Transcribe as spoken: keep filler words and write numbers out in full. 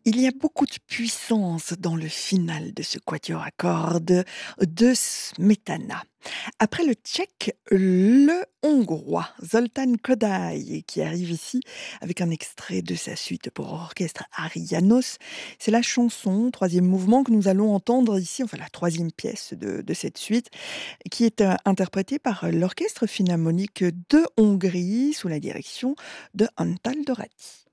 Il y a beaucoup de puissance dans le final de ce quatuor à cordes de Smetana. Après le tchèque, le hongrois Zoltán Kodály qui arrive ici avec un extrait de sa suite pour orchestre Arianos. C'est la chanson, troisième mouvement que nous allons entendre ici, enfin la troisième pièce de, de cette suite, qui est euh, interprétée par l'Orchestre philharmonique de Hongrie sous la direction de Antal Dorati.